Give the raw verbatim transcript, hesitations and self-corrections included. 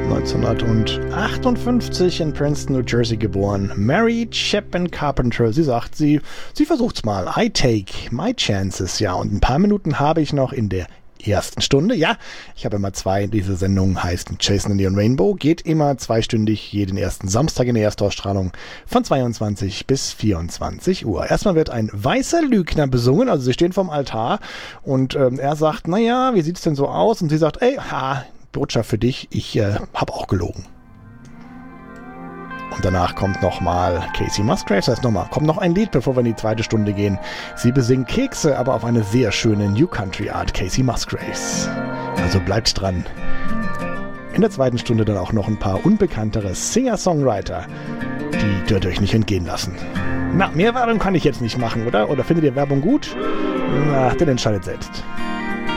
neunzehnhundertachtundfünfzig in Princeton, New Jersey geboren. Mary Chapin Carpenter. Sie sagt, sie, sie versucht's mal. I take my chances. Ja, und ein paar Minuten habe ich noch in der ersten Stunde. Ja, ich habe immer zwei. Diese Sendung heißt Chasing the Neon Rainbow. Geht immer zweistündig jeden ersten Samstag in der Erstausstrahlung von zweiundzwanzig bis vierundzwanzig Uhr. Erstmal wird ein weißer Lügner besungen. Also sie stehen vorm Altar und ähm, er sagt, naja, wie sieht's denn so aus? Und sie sagt, ey, ha, Botschaft für dich, ich äh, habe auch gelogen. Und danach kommt nochmal Casey Musgraves, das heißt nochmal, kommt noch ein Lied, bevor wir in die zweite Stunde gehen. Sie besingt Kekse, aber auf eine sehr schöne New Country Art, Casey Musgraves. Also bleibt dran. In der zweiten Stunde dann auch noch ein paar unbekanntere Singer-Songwriter, die dürft ihr euch nicht entgehen lassen. Na, mehr Werbung kann ich jetzt nicht machen, oder? Oder findet ihr Werbung gut? Na, dann entscheidet selbst.